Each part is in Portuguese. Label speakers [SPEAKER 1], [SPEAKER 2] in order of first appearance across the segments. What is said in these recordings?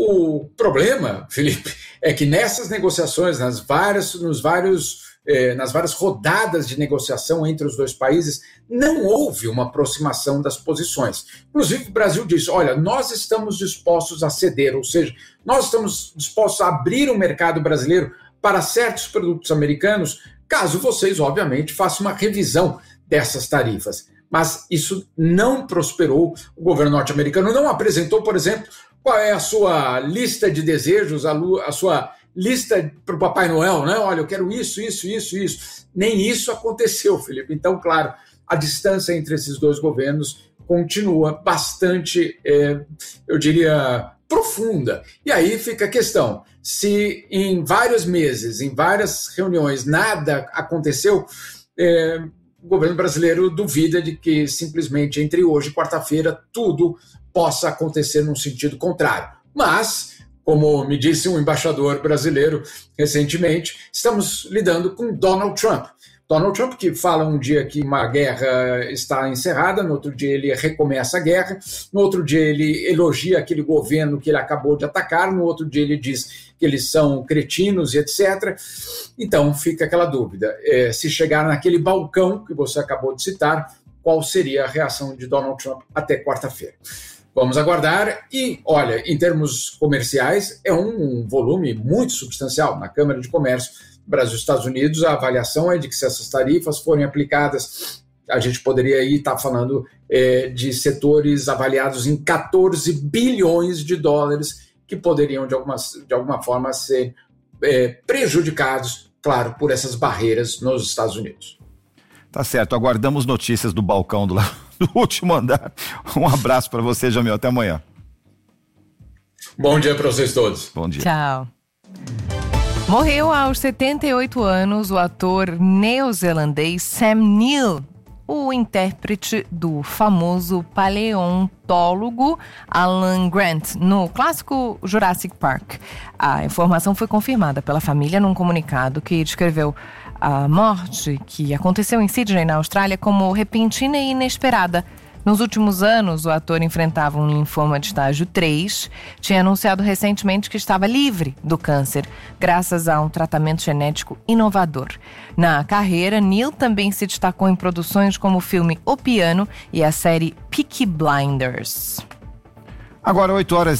[SPEAKER 1] O problema, Felipe, é que nessas negociações, nas várias rodadas de negociação entre os dois países, não houve uma aproximação das posições. Inclusive, o Brasil disse, olha, nós estamos dispostos a ceder, ou seja, nós estamos dispostos a abrir o mercado brasileiro para certos produtos americanos, caso vocês, obviamente, façam uma revisão dessas tarifas. Mas isso não prosperou. O governo norte-americano não apresentou, por exemplo, qual é a sua lista de desejos, a sua lista para o Papai Noel, né? Olha, eu quero isso. Nem isso aconteceu, Felipe. Então, claro, a distância entre esses dois governos continua bastante, eu diria, profunda. E aí fica a questão, se em vários meses, em várias reuniões, nada aconteceu, o governo brasileiro duvida de que simplesmente entre hoje e quarta-feira tudo possa acontecer num sentido contrário. Mas, como me disse um embaixador brasileiro recentemente, estamos lidando com Donald Trump. Donald Trump que fala um dia que uma guerra está encerrada, no outro dia ele recomeça a guerra, no outro dia ele elogia aquele governo que ele acabou de atacar, no outro dia ele diz que eles são cretinos e etc. Então fica aquela dúvida, se chegar naquele balcão que você acabou de citar, qual seria a reação de Donald Trump até quarta-feira? Vamos aguardar e, olha, em termos comerciais, é um volume muito substancial. Na Câmara de Comércio Brasil e Estados Unidos, a avaliação é de que se essas tarifas forem aplicadas, a gente poderia aí estar falando de setores avaliados em 14 bilhões de dólares que poderiam, de alguma forma, ser prejudicados, claro, por essas barreiras nos Estados Unidos.
[SPEAKER 2] Tá certo, aguardamos notícias do balcão do último andar. Um abraço para você, Jamil, até amanhã.
[SPEAKER 1] Bom dia para vocês todos.
[SPEAKER 2] Bom dia.
[SPEAKER 3] Tchau. Morreu aos 78 anos o ator neozelandês Sam Neill, o intérprete do famoso paleontólogo Alan Grant, no clássico Jurassic Park. A informação foi confirmada pela família num comunicado que descreveu a morte que aconteceu em Sydney, na Austrália, como repentina e inesperada. Nos últimos anos, o ator enfrentava um linfoma de estágio 3, tinha anunciado recentemente que estava livre do câncer, graças a um tratamento genético inovador. Na carreira, Neill também se destacou em produções como o filme O Piano e a série Peaky Blinders.
[SPEAKER 2] Agora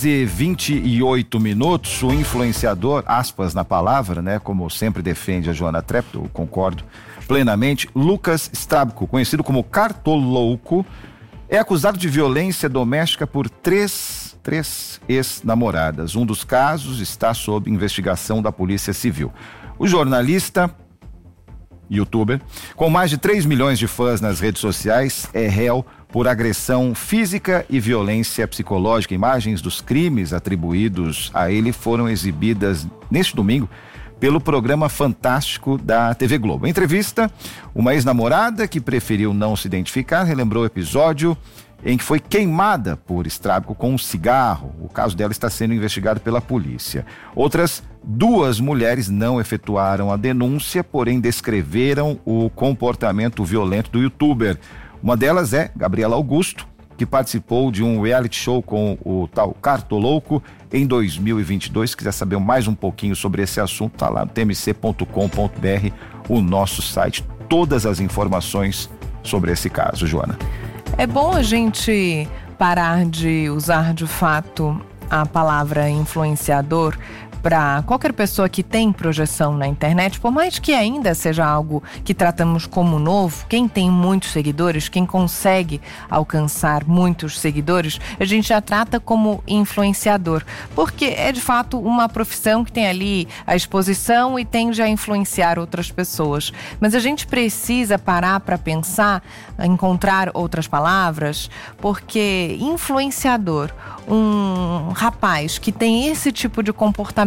[SPEAKER 2] 8h28, o influenciador, aspas na palavra, né, como sempre defende a Joana Trepto, eu concordo plenamente, Lucas Strábico, conhecido como Cartolouco, é acusado de violência doméstica por três ex-namoradas. Um dos casos está sob investigação da Polícia Civil. O jornalista, youtuber, com mais de 3 milhões de fãs nas redes sociais, é réu por agressão física e violência psicológica. Imagens dos crimes atribuídos a ele foram exibidas neste domingo pelo programa Fantástico da TV Globo. Em entrevista, uma ex-namorada que preferiu não se identificar relembrou o episódio em que foi queimada por Strábico com um cigarro. O caso dela está sendo investigado pela polícia. Outras 2 mulheres não efetuaram a denúncia, porém descreveram o comportamento violento do youtuber. Uma delas é Gabriela Augusto, que participou de um reality show com o tal Cartolouco em 2022. Se quiser saber mais um pouquinho sobre esse assunto, está lá no tmc.com.br, o nosso site, todas as informações sobre esse caso, Joana.
[SPEAKER 3] É bom a gente parar de usar de fato a palavra influenciador para qualquer pessoa que tem projeção na internet, por mais que ainda seja algo que tratamos como novo. Quem tem muitos seguidores, quem consegue alcançar muitos seguidores, a gente já trata como influenciador, porque é de fato uma profissão que tem ali a exposição e tende a influenciar outras pessoas. Mas a gente precisa parar para pensar, encontrar outras palavras, porque influenciador, um rapaz que tem esse tipo de comportamento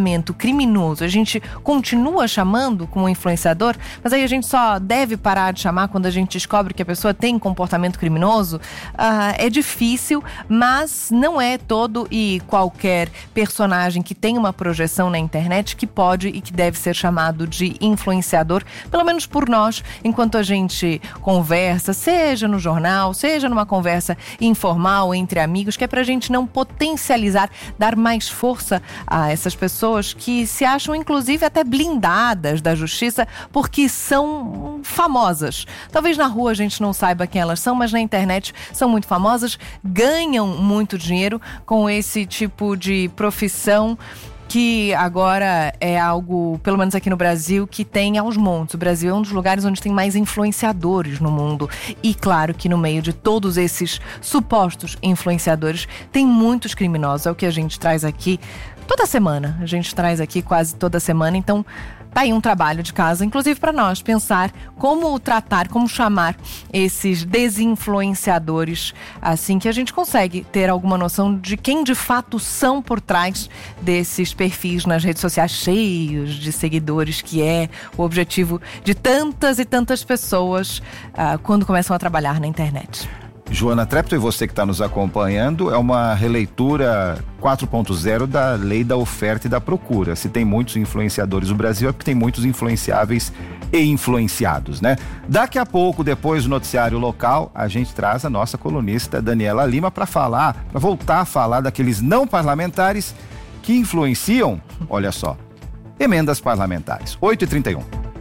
[SPEAKER 3] comportamento criminoso, a gente continua chamando como influenciador, mas aí a gente só deve parar de chamar quando a gente descobre que a pessoa tem comportamento criminoso? É difícil, mas não é todo e qualquer personagem que tem uma projeção na internet que pode e que deve ser chamado de influenciador, pelo menos por nós, enquanto a gente conversa, seja no jornal, seja numa conversa informal entre amigos, que é pra gente não potencializar, dar mais força a essas pessoas que se acham inclusive até blindadas da justiça porque são famosas. Talvez na rua a gente não saiba quem elas são, mas na internet são muito famosas, ganham muito dinheiro com esse tipo de profissão que agora é algo, pelo menos aqui no Brasil, que tem aos montes. O Brasil é um dos lugares onde tem mais influenciadores no mundo. E claro que no meio de todos esses supostos influenciadores, tem muitos criminosos. É o que a gente traz aqui toda semana. A gente traz aqui quase toda semana, então tá aí um trabalho de casa, inclusive para nós, pensar como tratar, como chamar esses desinfluenciadores, assim que a gente consegue ter alguma noção de quem de fato são por trás desses perfis nas redes sociais cheios de seguidores, que é o objetivo de tantas e tantas pessoas quando começam a trabalhar na internet.
[SPEAKER 2] Joana Treptow, e você que está nos acompanhando, é uma releitura 4.0 da lei da oferta e da procura. Se tem muitos influenciadores no Brasil, é porque tem muitos influenciáveis e influenciados, né? Daqui a pouco, depois do noticiário local, a gente traz a nossa colunista Daniela Lima para voltar a falar daqueles não parlamentares que influenciam, olha só, emendas parlamentares. 8h31.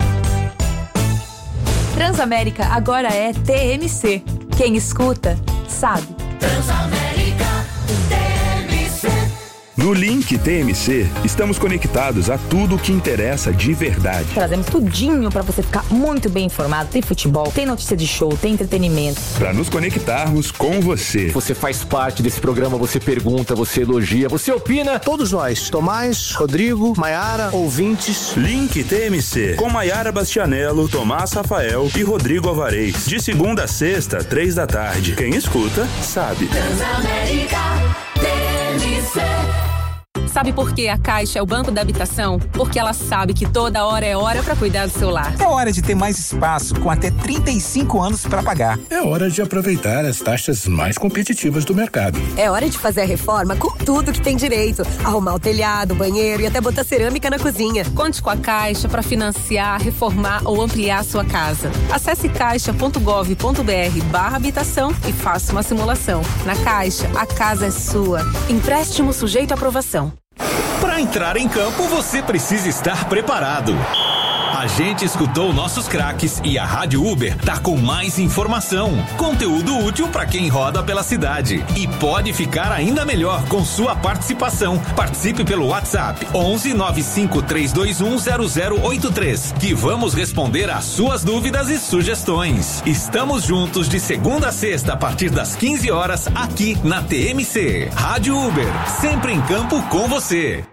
[SPEAKER 4] Transamérica agora é TMC. Quem escuta, sabe.
[SPEAKER 5] Transamérica TMC.
[SPEAKER 6] No Link TMC, estamos conectados a tudo o que interessa de verdade.
[SPEAKER 4] Trazemos tudinho pra você ficar muito bem informado. Tem futebol, tem notícia de show, tem entretenimento.
[SPEAKER 6] Para nos conectarmos com você.
[SPEAKER 7] Você faz parte desse programa, você pergunta, você elogia, você opina.
[SPEAKER 8] Todos nós, Tomás, Rodrigo, Maiara, ouvintes.
[SPEAKER 6] Link TMC, com Maiara Bastianello, Tomás Rafael e Rodrigo Alvarez. De segunda a sexta, 3h. Quem escuta, sabe.
[SPEAKER 5] Transamérica TMC.
[SPEAKER 9] Sabe por que a Caixa é o banco da habitação? Porque ela sabe que toda hora é hora para cuidar do seu lar.
[SPEAKER 10] É hora de ter mais espaço, com até 35 anos para pagar.
[SPEAKER 11] É hora de aproveitar as taxas mais competitivas do mercado.
[SPEAKER 12] É hora de fazer a reforma com tudo que tem direito. Arrumar o telhado, o banheiro e até botar cerâmica na cozinha.
[SPEAKER 9] Conte com a Caixa para financiar, reformar ou ampliar a sua casa. Acesse caixa.gov.br/habitação e faça uma simulação. Na Caixa, a casa é sua. Empréstimo sujeito à aprovação.
[SPEAKER 13] Para entrar em campo, você precisa estar preparado. A gente escutou nossos craques e a Rádio Uber tá com mais informação, conteúdo útil para quem roda pela cidade. E pode ficar ainda melhor com sua participação. Participe pelo WhatsApp 11 95 321 0083, que vamos responder às suas dúvidas e sugestões. Estamos juntos de segunda a sexta a partir das 15 horas aqui na TMC. Rádio Uber, sempre em campo com você.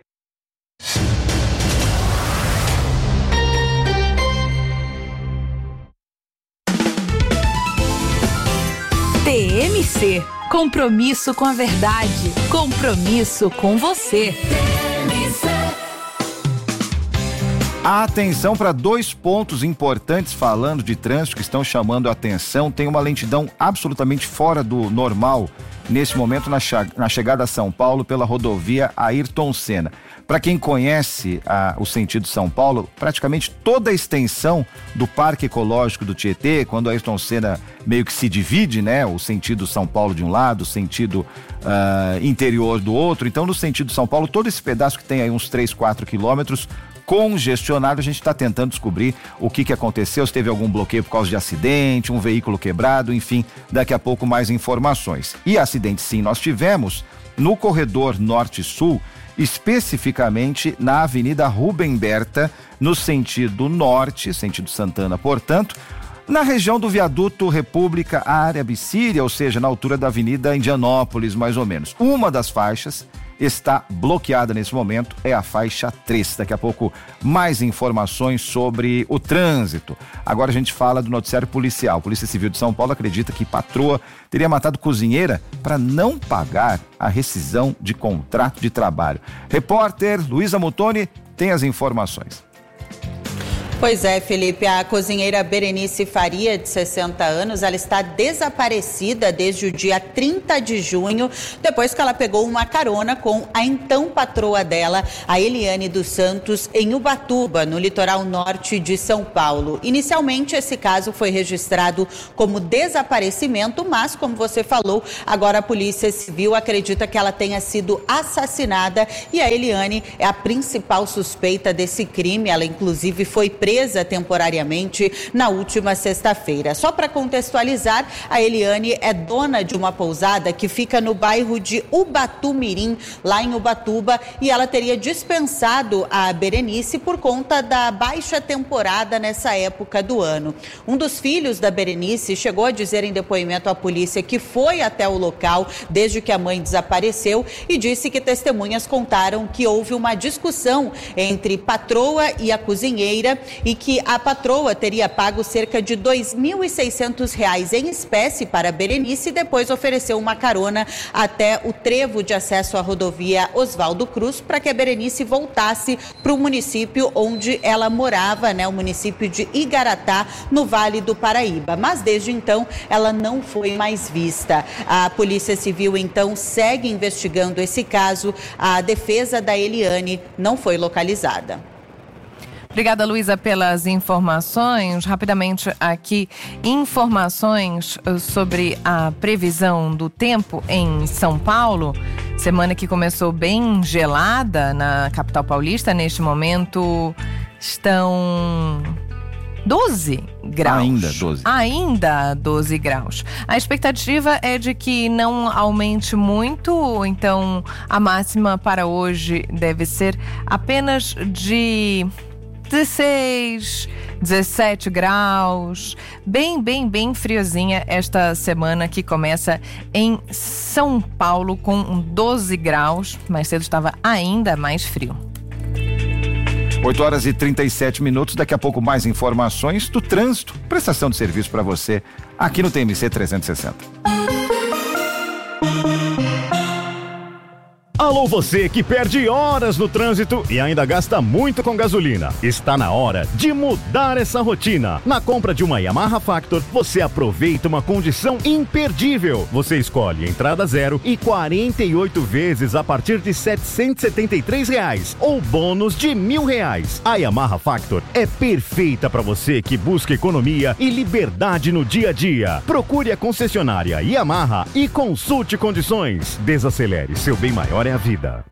[SPEAKER 4] TMC. Compromisso com a verdade. Compromisso com você.
[SPEAKER 2] Atenção para 2 pontos importantes falando de trânsito que estão chamando a atenção. Tem uma lentidão absolutamente fora do normal nesse momento na chegada a São Paulo pela rodovia Ayrton Senna. Para quem conhece o sentido São Paulo, praticamente toda a extensão do Parque Ecológico do Tietê, quando a Ayrton Senna meio que se divide, né? O sentido São Paulo de um lado, o sentido interior do outro. Então, no sentido São Paulo, todo esse pedaço que tem aí uns 3-4 quilômetros congestionado, a gente está tentando descobrir o que aconteceu, se teve algum bloqueio por causa de acidente, um veículo quebrado, enfim, daqui a pouco mais informações. E acidente sim nós tivemos no corredor norte-sul, especificamente na Avenida Rubem Berta, no sentido norte, sentido Santana, portanto, na região do viaduto República Área Bicíria, ou seja, na altura da Avenida Indianópolis, mais ou menos. Uma das faixas está bloqueada nesse momento, é a faixa 3. Daqui a pouco, mais informações sobre o trânsito. Agora a gente fala do noticiário policial. A Polícia Civil de São Paulo acredita que patroa teria matado cozinheira para não pagar a rescisão de contrato de trabalho. Repórter Luísa Mutoni tem as informações.
[SPEAKER 14] Pois é, Felipe, a cozinheira Berenice Faria, de 60 anos, ela está desaparecida desde o dia 30 de junho, depois que ela pegou uma carona com a então patroa dela, a Eliane dos Santos, em Ubatuba, no litoral norte de São Paulo. Inicialmente, esse caso foi registrado como desaparecimento, mas, como você falou, agora a Polícia Civil acredita que ela tenha sido assassinada e a Eliane é a principal suspeita desse crime. Ela, inclusive, foi presa temporariamente na última sexta-feira. Só para contextualizar, a Eliane é dona de uma pousada que fica no bairro de Ubatumirim, lá em Ubatuba, e ela teria dispensado a Berenice por conta da baixa temporada nessa época do ano. Um dos filhos da Berenice chegou a dizer em depoimento à polícia que foi até o local desde que a mãe desapareceu e disse que testemunhas contaram que houve uma discussão entre patroa e a cozinheira e que a patroa teria pago cerca de R$ 2.600 em espécie para a Berenice e depois ofereceu uma carona até o trevo de acesso à rodovia Oswaldo Cruz para que a Berenice voltasse para o município onde ela morava, o município de Igaratá, no Vale do Paraíba. Mas desde então ela não foi mais vista. A Polícia Civil então segue investigando esse caso. A defesa da Eliane não foi localizada.
[SPEAKER 3] Obrigada, Luísa, pelas informações. Rapidamente aqui, informações sobre a previsão do tempo em São Paulo. Semana que começou bem gelada na capital paulista. Neste momento estão 12 graus. Ainda 12 graus. A expectativa é de que não aumente muito, então a máxima para hoje deve ser apenas de 16, 17 graus, bem friozinha esta semana que começa em São Paulo com 12 graus, mais cedo estava ainda mais frio.
[SPEAKER 2] 8 horas e 37 minutos, daqui a pouco mais informações do trânsito, prestação de serviço para você aqui no TMC 360.
[SPEAKER 15] Alô, você que perde horas no trânsito e ainda gasta muito com gasolina. Está na hora de mudar essa rotina. Na compra de uma Yamaha Factor, você aproveita uma condição imperdível. Você escolhe entrada zero e 48 vezes a partir de R$ 773 ou bônus de R$1.000. A Yamaha Factor é perfeita para você que busca economia e liberdade no dia a dia. Procure a concessionária Yamaha e consulte condições. Desacelere, seu bem maior é a vida.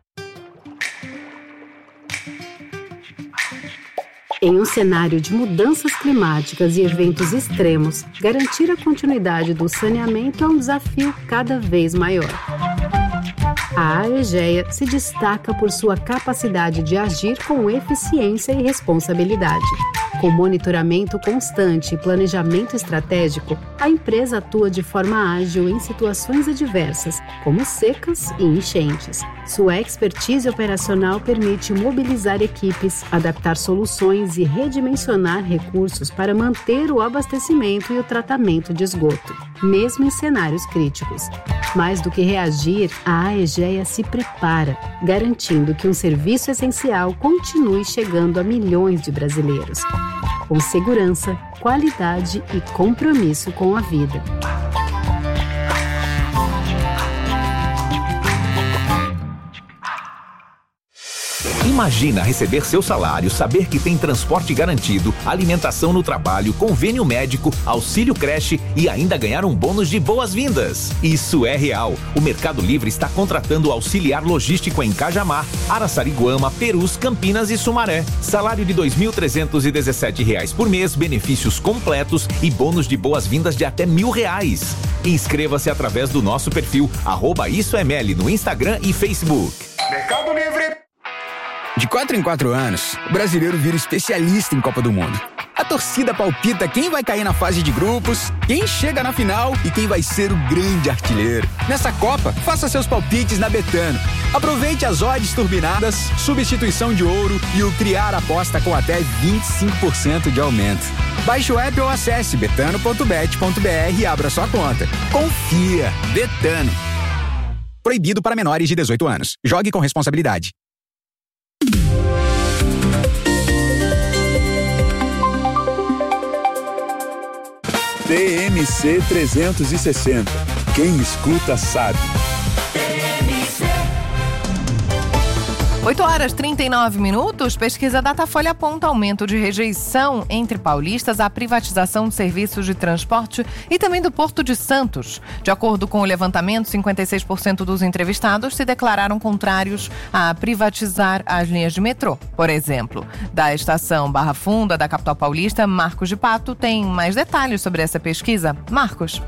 [SPEAKER 16] Em um cenário de mudanças climáticas e eventos extremos, garantir a continuidade do saneamento é um desafio cada vez maior. A Aegea se destaca por sua capacidade de agir com eficiência e responsabilidade. Com monitoramento constante e planejamento estratégico, a empresa atua de forma ágil em situações adversas, como secas e enchentes. Sua expertise operacional permite mobilizar equipes, adaptar soluções e redimensionar recursos para manter o abastecimento e o tratamento de esgoto, mesmo em cenários críticos. Mais do que reagir, a Aegea se prepara, garantindo que um serviço essencial continue chegando a milhões de brasileiros. Com segurança, qualidade e compromisso com a vida.
[SPEAKER 13] Imagina receber seu salário, saber que tem transporte garantido, alimentação no trabalho, convênio médico, auxílio creche e ainda ganhar um bônus de boas-vindas. Isso é real. O Mercado Livre está contratando auxiliar logístico em Cajamar, Araçariguama, Perus, Campinas e Sumaré. Salário de R$ 2.317 por mês, benefícios completos e bônus de boas-vindas de até R$1.000. Inscreva-se através do nosso perfil @IsoEML no Instagram e Facebook.
[SPEAKER 17] Mercado Livre. De 4 em 4 anos, o brasileiro vira especialista em Copa do Mundo.
[SPEAKER 10] A torcida palpita quem vai cair na fase de grupos, quem chega na final e quem vai ser o grande artilheiro. Nessa Copa, faça seus palpites na Betano. Aproveite as odds turbinadas, substituição de ouro e o criar aposta com até 25% de aumento. Baixe o app ou acesse betano.bet.br e abra sua conta. Confia, Betano. Proibido para menores de 18 anos. Jogue com responsabilidade.
[SPEAKER 6] TMC 360. Quem escuta sabe.
[SPEAKER 3] 8h39. Pesquisa Datafolha aponta aumento de rejeição entre paulistas à privatização de serviços de transporte e também do Porto de Santos. De acordo com o levantamento, 56% dos entrevistados se declararam contrários a privatizar as linhas de metrô. Por exemplo, da estação Barra Funda, da capital paulista, Marcos de Pato tem mais detalhes sobre essa pesquisa. Marcos.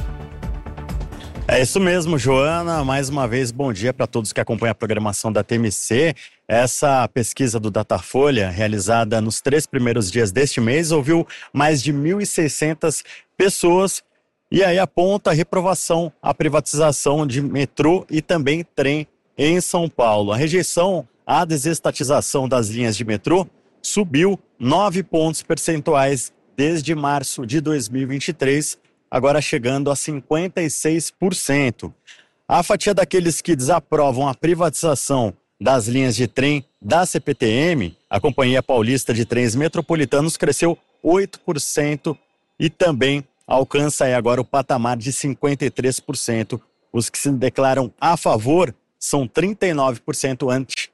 [SPEAKER 17] É isso mesmo, Joana. Mais uma vez, bom dia para todos que acompanham a programação da TMC. Essa pesquisa do Datafolha, realizada nos 3 primeiros dias deste mês, ouviu mais de 1.600 pessoas e aí aponta a reprovação à privatização de metrô e também trem em São Paulo. A rejeição à desestatização das linhas de metrô subiu 9 pontos percentuais desde março de 2023, agora chegando a 56%. A fatia daqueles que desaprovam a privatização das linhas de trem da CPTM, a Companhia Paulista de Trens Metropolitanos, cresceu 8% e também alcança agora o patamar de 53%. Os que se declaram a favor são 39% ante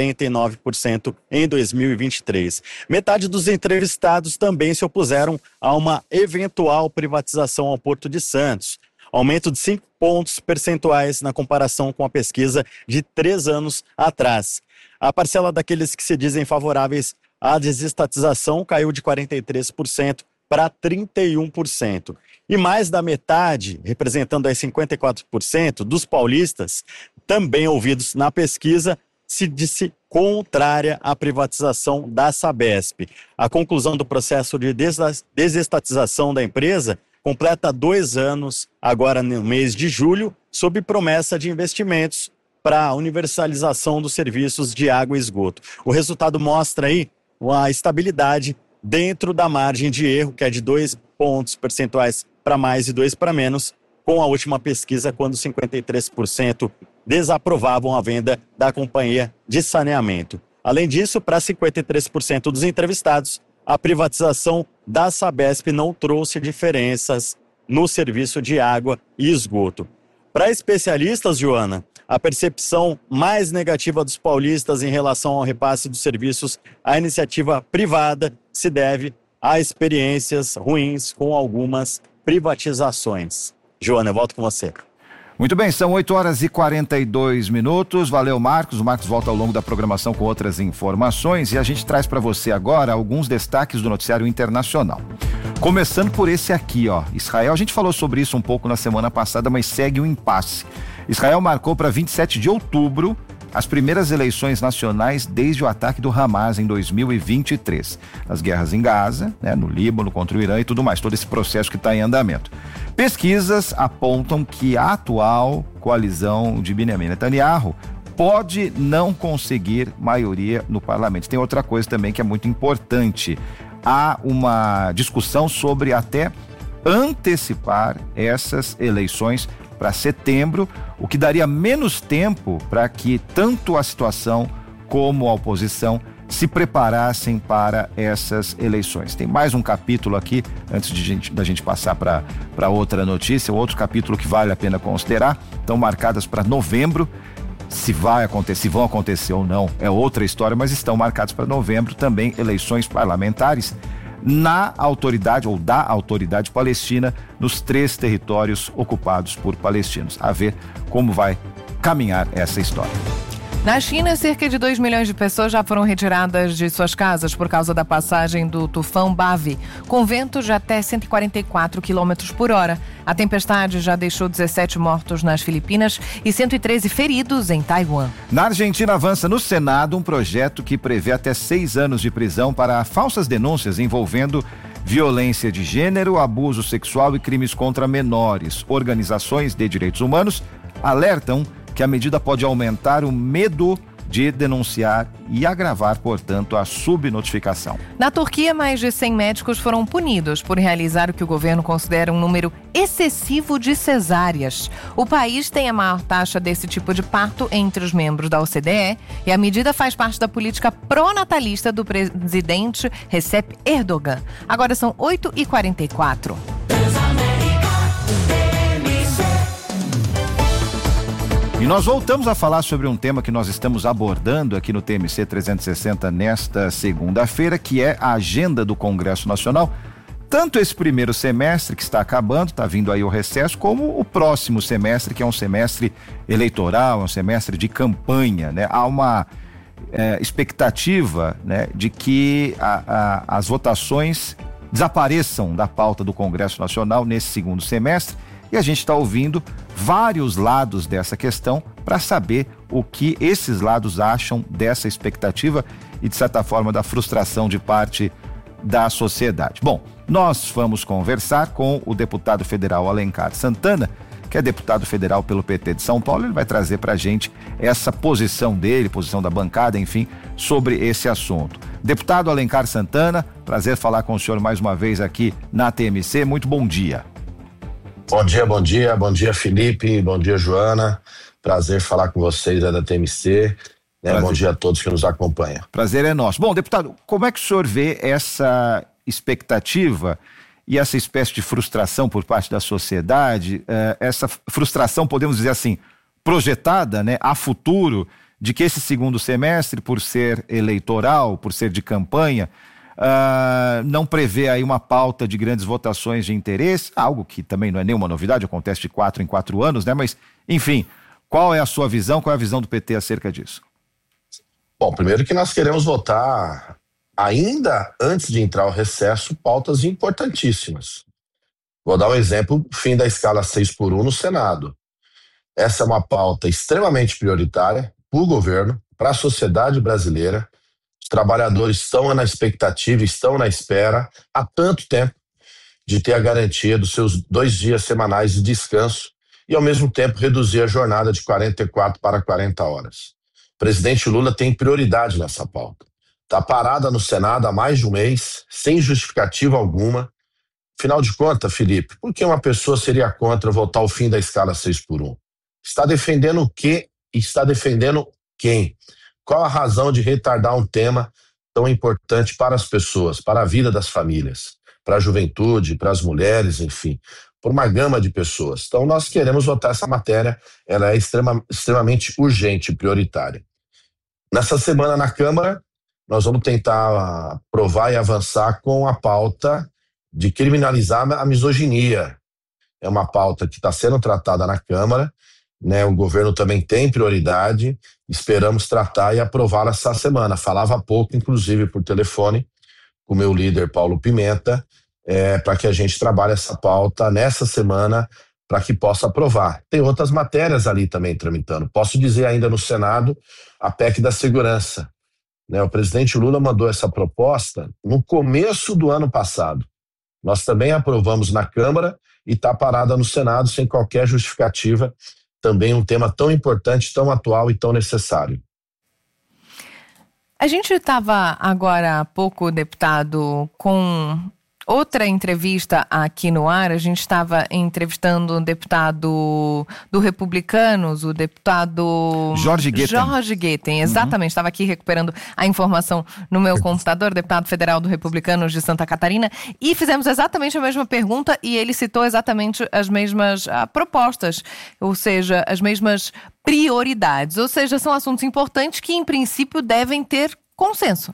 [SPEAKER 17] 49% em 2023. Metade dos entrevistados também se opuseram a uma eventual privatização ao Porto de Santos. Aumento de 5 pontos percentuais na comparação com a pesquisa de 3 anos atrás. A parcela daqueles que se dizem favoráveis à desestatização caiu de 43% para 31%. E mais da metade, representando aí 54% dos paulistas, também ouvidos na pesquisa, se disse contrária à privatização da Sabesp. A conclusão do processo de desestatização da empresa completa 2 anos, agora no mês de julho, sob promessa de investimentos para a universalização dos serviços de água e esgoto. O resultado mostra aí a estabilidade dentro da margem de erro, que é de 2 pontos percentuais para mais e 2 para menos, com a última pesquisa, quando 53% desaprovavam a venda da companhia de saneamento. Além disso, para 53% dos entrevistados, a privatização da Sabesp não trouxe diferenças no serviço de água e esgoto. Para especialistas, Joana, a percepção mais negativa dos paulistas em relação ao repasse dos serviços à iniciativa privada se deve a experiências ruins com algumas privatizações. Joana, eu volto com você.
[SPEAKER 2] Muito bem, são 8h42. Valeu, Marcos. O Marcos volta ao longo da programação com outras informações e a gente traz para você agora alguns destaques do noticiário internacional. Começando por esse aqui, ó. Israel, a gente falou sobre isso um pouco na semana passada, mas segue um impasse. Israel marcou para 27 de outubro as primeiras eleições nacionais desde o ataque do Hamas em 2023. As guerras em Gaza, no Líbano, contra o Irã e tudo mais, todo esse processo que está em andamento. Pesquisas apontam que a atual coalizão de Benjamin Netanyahu pode não conseguir maioria no parlamento. Tem outra coisa também que é muito importante. Há uma discussão sobre até antecipar essas eleições para setembro, o que daria menos tempo para que tanto a situação como a oposição se preparassem para essas eleições. Tem mais um capítulo aqui, antes da gente passar para outra notícia, outro capítulo que vale a pena considerar. Estão marcadas para novembro. Se vão acontecer ou não, é outra história, mas estão marcadas para novembro também eleições parlamentares na autoridade ou da autoridade palestina nos 3 territórios ocupados por palestinos. A ver como vai caminhar essa história.
[SPEAKER 3] Na China, cerca de 2 milhões de pessoas já foram retiradas de suas casas por causa da passagem do tufão Bavi, com ventos de até 144 km por hora. A tempestade já deixou 17 mortos nas Filipinas e 113 feridos em Taiwan.
[SPEAKER 2] Na Argentina, avança no Senado um projeto que prevê até 6 anos de prisão para falsas denúncias envolvendo violência de gênero, abuso sexual e crimes contra menores. Organizações de direitos humanos alertam que a medida pode aumentar o medo de denunciar e agravar, portanto, a subnotificação.
[SPEAKER 3] Na Turquia, mais de 100 médicos foram punidos por realizar o que o governo considera um número excessivo de cesáreas. O país tem a maior taxa desse tipo de parto entre os membros da OCDE e a medida faz parte da política pró-natalista do presidente Recep Erdogan. Agora são 8h44.
[SPEAKER 2] E nós voltamos a falar sobre um tema que nós estamos abordando aqui no TMC 360 nesta segunda-feira, que é a agenda do Congresso Nacional. Tanto esse primeiro semestre que está acabando, está vindo aí o recesso, como o próximo semestre, que é um semestre eleitoral, é um semestre de campanha, né? Há uma expectativa, né, de que as votações desapareçam da pauta do Congresso Nacional nesse segundo semestre. E a gente está ouvindo vários lados dessa questão para saber o que esses lados acham dessa expectativa e, de certa forma, da frustração de parte da sociedade. Bom, nós vamos conversar com o deputado federal Alencar Santana, que é deputado federal pelo PT de São Paulo. Ele vai trazer para a gente essa posição dele, posição da bancada, enfim, sobre esse assunto. Deputado Alencar Santana, prazer falar com o senhor mais uma vez aqui na TMC. Muito bom dia.
[SPEAKER 18] Bom dia Felipe, bom dia Joana, prazer falar com vocês da TMC, né? Bom dia a todos que nos acompanham.
[SPEAKER 2] Prazer é nosso. Bom, deputado, como é que o senhor vê essa expectativa e essa espécie de frustração por parte da sociedade, essa frustração, podemos dizer assim, projetada, né, a futuro, de que esse segundo semestre, por ser eleitoral, por ser de campanha, não prevê aí uma pauta de grandes votações de interesse, algo que também não é nenhuma novidade, acontece de 4 em 4 anos, né? Mas, enfim, qual é a sua visão, qual é a visão do PT acerca disso?
[SPEAKER 18] Bom, primeiro que nós queremos votar, ainda antes de entrar o recesso, pautas importantíssimas. Vou dar um exemplo, fim da escala 6x1 no Senado. Essa é uma pauta extremamente prioritária para o governo, para a sociedade brasileira. Os trabalhadores estão na expectativa, estão na espera há tanto tempo de ter a garantia dos seus 2 dias semanais de descanso e, ao mesmo tempo, reduzir a jornada de 44 para 40 horas. O presidente Lula tem prioridade nessa pauta. Está parada no Senado há mais de um mês, sem justificativa alguma. Afinal de contas, Felipe, por que uma pessoa seria contra votar o fim da escala 6x1? Está defendendo o quê e está defendendo quem? Qual a razão de retardar um tema tão importante para as pessoas, para a vida das famílias, para a juventude, para as mulheres, enfim, por uma gama de pessoas? Então nós queremos votar essa matéria, ela é extremamente urgente e prioritária. Nessa semana na Câmara, nós vamos tentar aprovar e avançar com a pauta de criminalizar a misoginia. É uma pauta que está sendo tratada na Câmara, né? O governo também tem prioridade, esperamos tratar e aprovar essa semana. Falava há pouco, inclusive por telefone, com o meu líder Paulo Pimenta, para que a gente trabalhe essa pauta nessa semana para que possa aprovar. Tem outras matérias ali também tramitando. Posso dizer ainda no Senado, a PEC da segurança. Né? O presidente Lula mandou essa proposta no começo do ano passado. Nós também aprovamos na Câmara e está parada no Senado sem qualquer justificativa. Também um tema tão importante, tão atual e tão necessário.
[SPEAKER 3] A gente estava agora há pouco, deputado, com outra entrevista aqui no ar. A gente estava entrevistando um deputado do Republicanos, o deputado
[SPEAKER 2] Jorge
[SPEAKER 3] Guetem, exatamente. Estava aqui recuperando a informação no meu computador, deputado federal do Republicanos de Santa Catarina, e fizemos exatamente a mesma pergunta e ele citou exatamente as mesmas propostas, ou seja, as mesmas prioridades. Ou seja, são assuntos importantes que, em princípio, devem ter consenso.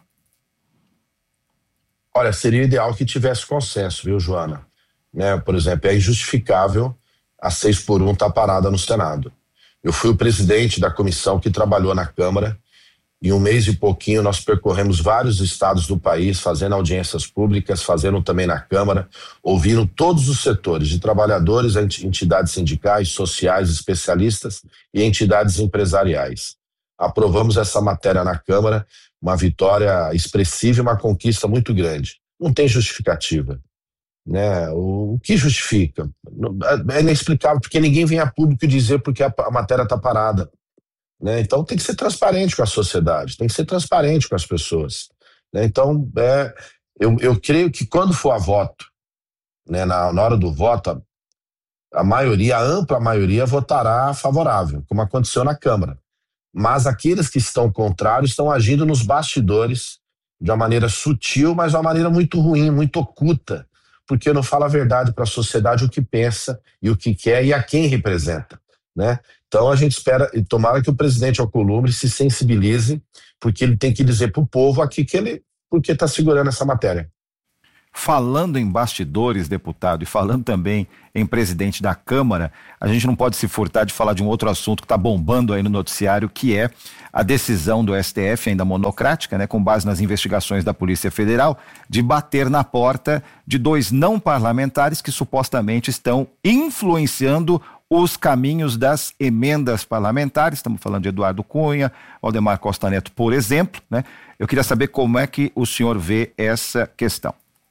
[SPEAKER 18] Olha, seria ideal que tivesse consenso, viu, Joana? Né? Por exemplo, é injustificável a 6x1 estar parada no Senado. Eu fui o presidente da comissão que trabalhou na Câmara. Em um mês e pouquinho nós percorremos vários estados do país, fazendo audiências públicas, fazendo também na Câmara, ouvindo todos os setores, de trabalhadores, entidades sindicais, sociais, especialistas e entidades empresariais. Aprovamos essa matéria na Câmara, uma vitória expressiva e uma conquista muito grande. Não tem justificativa, né? O que justifica? É inexplicável, porque ninguém vem a público dizer porque a matéria está parada. Né? Então tem que ser transparente com a sociedade, tem que ser transparente com as pessoas. Né? Então eu creio que quando for a voto, né, na hora do voto, a ampla maioria votará favorável, como aconteceu na Câmara. Mas aqueles que estão contrários estão agindo nos bastidores de uma maneira sutil, mas de uma maneira muito ruim, muito oculta, porque não fala a verdade para a sociedade, o que pensa e o que quer e a quem representa. Né? Então a gente espera e tomara que o presidente Alcolumbre se sensibilize, porque ele tem que dizer para o povo aqui porque está segurando essa matéria.
[SPEAKER 2] Falando em bastidores, deputado, e falando também em presidente da Câmara, a gente não pode se furtar de falar de um outro assunto que está bombando aí no noticiário, que é a decisão do STF, ainda monocrática, né, com base nas investigações da Polícia Federal, de bater na porta de 2 não parlamentares que supostamente estão influenciando os caminhos das emendas parlamentares. Estamos falando de Eduardo Cunha, Valdemar Costa Neto, por exemplo, né? Eu queria saber como é que o senhor vê essa questão.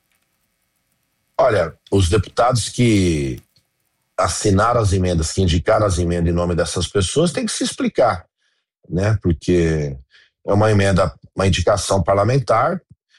[SPEAKER 18] Olha, os deputados que assinaram as emendas, que indicaram as emendas em nome dessas pessoas, têm que se explicar, né? Porque é uma emenda, uma indicação parlamentar.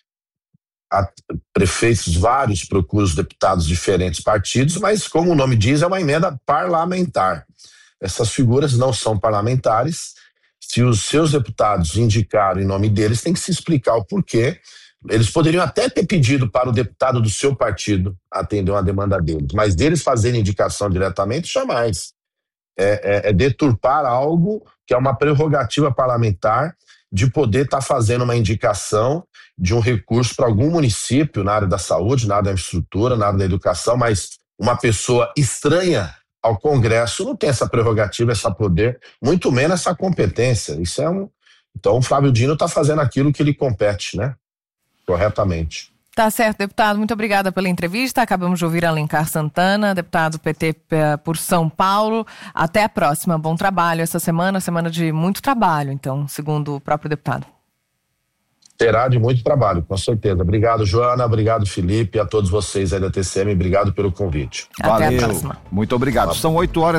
[SPEAKER 18] Prefeitos vários procuram os deputados de diferentes partidos, mas como o nome diz, é uma emenda parlamentar. Essas figuras não são parlamentares. Se os seus deputados indicaram em nome deles, tem que se explicar o porquê. Eles poderiam até ter pedido para o deputado do seu partido atender uma demanda deles, mas deles fazerem indicação diretamente, jamais. É deturpar algo que é uma prerrogativa parlamentar de poder estar fazendo uma indicação de um recurso para algum município na área da saúde, na área da infraestrutura, na área da educação, mas uma pessoa estranha ao Congresso não tem essa prerrogativa, esse poder, muito menos essa competência. Isso Então o Flávio Dino está fazendo aquilo que lhe compete, né? Corretamente.
[SPEAKER 3] Tá certo, deputado. Muito obrigada pela entrevista. Acabamos de ouvir Alencar Santana, deputado PT por São Paulo. Até a próxima. Bom trabalho essa semana de muito trabalho, então, segundo o próprio deputado.
[SPEAKER 18] Terá de muito trabalho, com certeza. Obrigado, Joana. Obrigado, Felipe. A todos vocês aí da TCM. Obrigado pelo convite.
[SPEAKER 3] Até a próxima.
[SPEAKER 2] Muito obrigado. São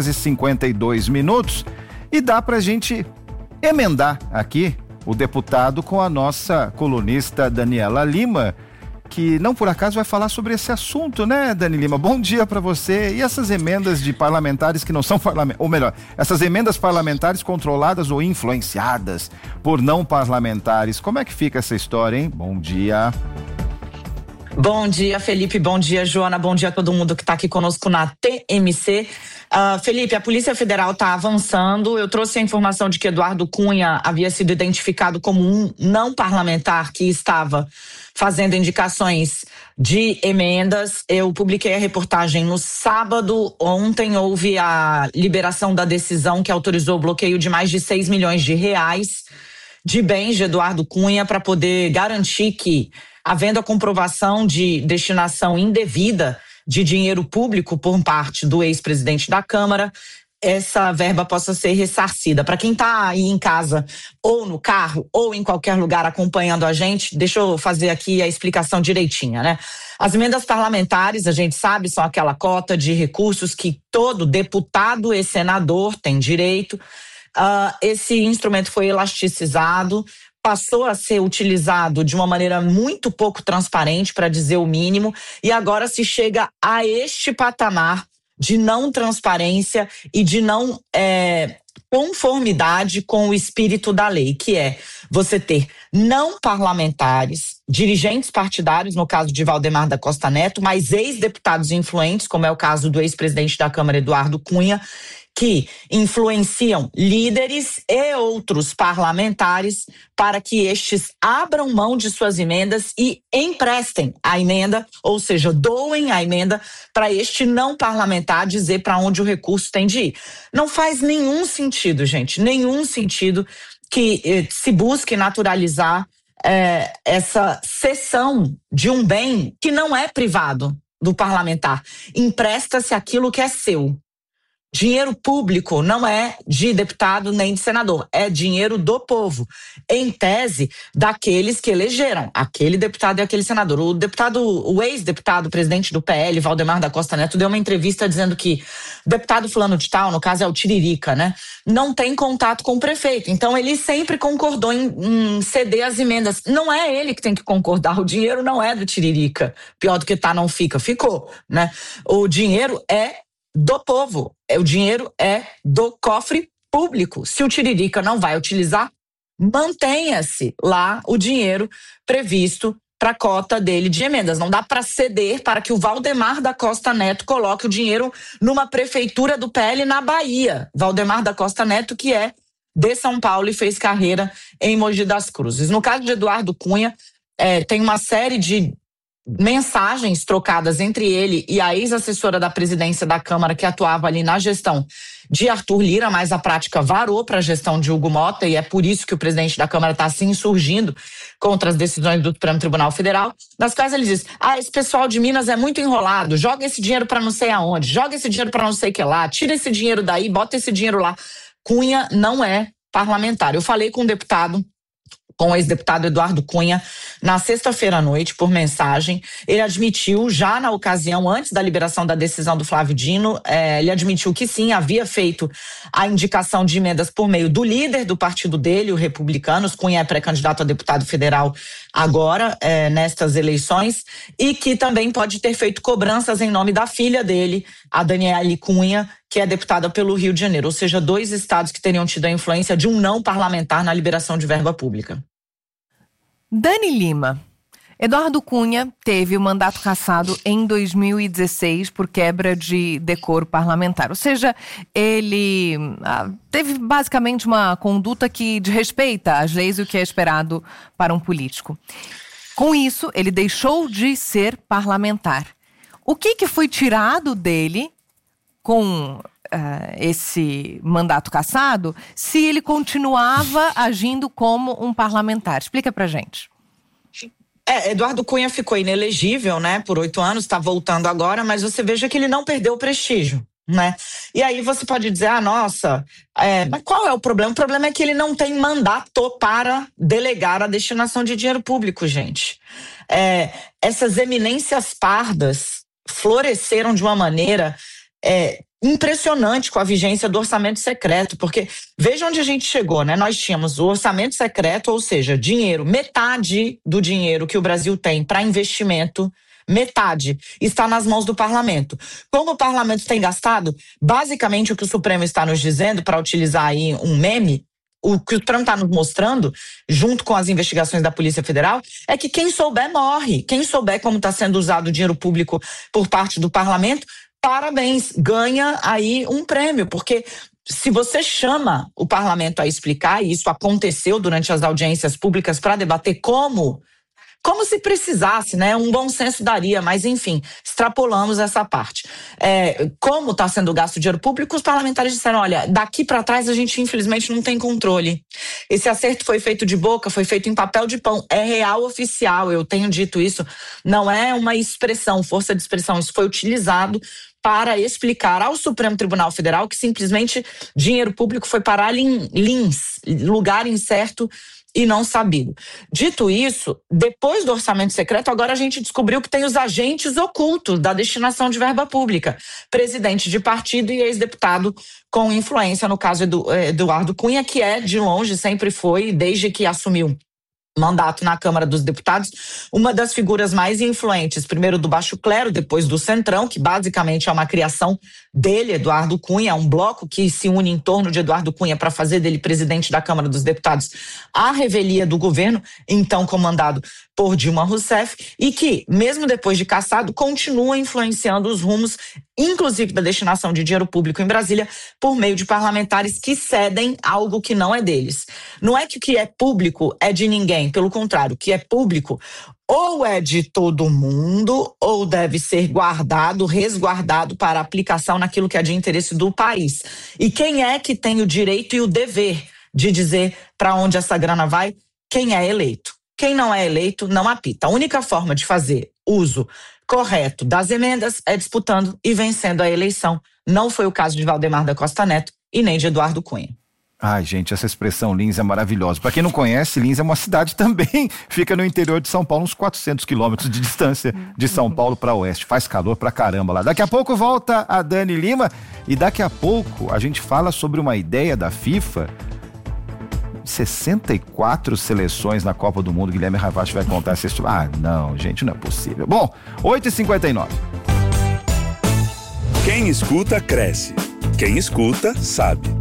[SPEAKER 2] 8h52 e dá pra gente emendar aqui o deputado com a nossa colunista Daniela Lima, que não por acaso vai falar sobre esse assunto, né, Dani Lima? Bom dia para você. E essas emendas de parlamentares que não são parlamentares, ou melhor, essas emendas parlamentares controladas ou influenciadas por não parlamentares, como é que fica essa história, hein? Bom dia.
[SPEAKER 19] Bom dia, Felipe. Bom dia, Joana. Bom dia a todo mundo que está aqui conosco na TMC. Felipe, a Polícia Federal está avançando. Eu trouxe a informação de que Eduardo Cunha havia sido identificado como um não parlamentar que estava fazendo indicações de emendas. Eu publiquei a reportagem no sábado. Ontem houve a liberação da decisão que autorizou o bloqueio de mais de 6 milhões de reais de bens de Eduardo Cunha para poder garantir que, havendo a comprovação de destinação indevida de dinheiro público por parte do ex-presidente da Câmara, essa verba possa ser ressarcida. Para quem está aí em casa, ou no carro, ou em qualquer lugar acompanhando a gente, deixa eu fazer aqui a explicação direitinha, né? As emendas parlamentares, a gente sabe, são aquela cota de recursos que todo deputado e senador tem direito. Esse instrumento foi elasticizado, passou a ser utilizado de uma maneira muito pouco transparente, para dizer o mínimo, e agora se chega a este patamar de não transparência e de não conformidade com o espírito da lei, que é você ter não parlamentares, dirigentes partidários, no caso de Valdemar da Costa Neto, mas ex-deputados influentes, como é o caso do ex-presidente da Câmara, Eduardo Cunha, que influenciam líderes e outros parlamentares para que estes abram mão de suas emendas e emprestem a emenda, ou seja, doem a emenda para este não parlamentar dizer para onde o recurso tem de ir. Não faz nenhum sentido, gente, nenhum sentido que se busque naturalizar essa cessão de um bem que não é privado do parlamentar. Empresta-se aquilo que é seu. Dinheiro público não é de deputado nem de senador, é dinheiro do povo, em tese daqueles que elegeram aquele deputado e aquele senador. O ex-deputado, presidente do PL, Valdemar da Costa Neto, deu uma entrevista dizendo que o deputado fulano de tal, no caso é o Tiririca, né, não tem contato com o prefeito. Então ele sempre concordou em ceder as emendas. Não é ele que tem que concordar, o dinheiro não é do Tiririca. Pior do que tá, não fica, ficou, né? O dinheiro é do povo, o dinheiro é do cofre público. Se o Tiririca não vai utilizar, mantenha-se lá o dinheiro previsto para a cota dele de emendas. Não dá para ceder para que o Valdemar da Costa Neto coloque o dinheiro numa prefeitura do PL na Bahia. Valdemar da Costa Neto, que é de São Paulo e fez carreira em Mogi das Cruzes. No caso de Eduardo Cunha, tem uma série de mensagens trocadas entre ele e a ex-assessora da presidência da Câmara que atuava ali na gestão de Arthur Lira, mas a prática varou para a gestão de Hugo Mota e é por isso que o presidente da Câmara está se insurgindo contra as decisões do Supremo Tribunal Federal, nas quais ele diz: esse pessoal de Minas é muito enrolado, joga esse dinheiro para não sei aonde, joga esse dinheiro para não sei que lá, tira esse dinheiro daí, bota esse dinheiro lá. Cunha não é parlamentar. Eu falei com o ex-deputado Eduardo Cunha, na sexta-feira à noite, por mensagem. Ele admitiu, já na ocasião, antes da liberação da decisão do Flávio Dino, ele admitiu que sim, havia feito a indicação de emendas por meio do líder do partido dele, o Republicanos. Cunha é pré-candidato a deputado federal agora, nestas eleições, e que também pode ter feito cobranças em nome da filha dele, a Daniele Cunha, que é deputada pelo Rio de Janeiro, ou seja, 2 estados que teriam tido a influência de um não parlamentar na liberação de verba pública.
[SPEAKER 3] Dani Lima. Eduardo Cunha teve o mandato cassado em 2016 por quebra de decoro parlamentar. Ou seja, ele teve basicamente uma conduta que desrespeita as leis e o que é esperado para um político. Com isso, ele deixou de ser parlamentar. O que foi tirado dele com esse mandato cassado, se ele continuava agindo como um parlamentar? Explica pra gente.
[SPEAKER 19] Eduardo Cunha ficou inelegível, né, por 8 anos, está voltando agora, mas você veja que ele não perdeu o prestígio, né? E aí você pode dizer, nossa, mas qual é o problema? O problema é que ele não tem mandato para delegar a destinação de dinheiro público, gente. Essas eminências pardas floresceram de uma maneira impressionante com a vigência do orçamento secreto, porque veja onde a gente chegou, né? Nós tínhamos o orçamento secreto, ou seja, dinheiro, metade do dinheiro que o Brasil tem para investimento, metade está nas mãos do parlamento. Como o parlamento tem gastado, basicamente o que o Supremo está nos dizendo, para utilizar aí um meme, o que o Supremo está nos mostrando, junto com as investigações da Polícia Federal, é que quem souber morre. Quem souber como está sendo usado o dinheiro público por parte do parlamento, parabéns, ganha aí um prêmio, porque se você chama o parlamento a explicar, e isso aconteceu durante as audiências públicas para debater como se precisasse, né? Um bom senso daria, mas enfim, extrapolamos essa parte. Como está sendo gasto o dinheiro público, os parlamentares disseram, olha, daqui para trás a gente infelizmente não tem controle. Esse acerto foi feito de boca, foi feito em papel de pão, é real oficial, eu tenho dito isso, não é uma expressão, força de expressão, isso foi utilizado para explicar ao Supremo Tribunal Federal que simplesmente dinheiro público foi parar em Lins, lugar incerto e não sabido. Dito isso, depois do orçamento secreto, agora a gente descobriu que tem os agentes ocultos da destinação de verba pública. Presidente de partido e ex-deputado com influência, no caso do Eduardo Cunha, que de longe, sempre foi, desde que assumiu mandato na Câmara dos Deputados, uma das figuras mais influentes, primeiro do Baixo Clero, depois do Centrão, que basicamente é uma criação dele, Eduardo Cunha, um bloco que se une em torno de Eduardo Cunha para fazer dele presidente da Câmara dos Deputados, à revelia do governo, então comandado por Dilma Rousseff, e que, mesmo depois de cassado, continua influenciando os rumos inclusive da destinação de dinheiro público em Brasília, por meio de parlamentares que cedem algo que não é deles. Não é que o que é público é de ninguém, pelo contrário, o que é público ou é de todo mundo, ou deve ser guardado, resguardado para aplicação naquilo que é de interesse do país. E quem é que tem o direito e o dever de dizer para onde essa grana vai? Quem é eleito. Quem não é eleito não apita. A única forma de fazer uso correto das emendas é disputando e vencendo a eleição. Não foi o caso de Valdemar da Costa Neto e nem de Eduardo Cunha.
[SPEAKER 2] Ai, gente, essa expressão Lins é maravilhosa. Para quem não conhece, Lins é uma cidade também, fica no interior de São Paulo, uns 400 quilômetros de distância de São Paulo para oeste. Faz calor pra caramba lá. Daqui a pouco volta a Dani Lima e daqui a pouco a gente fala sobre uma ideia da FIFA. 64 seleções na Copa do Mundo. Guilherme Ravache vai contar essa história. Ah, não, gente, não é possível. Bom, 8h59.
[SPEAKER 6] Quem escuta, cresce. Quem escuta, sabe.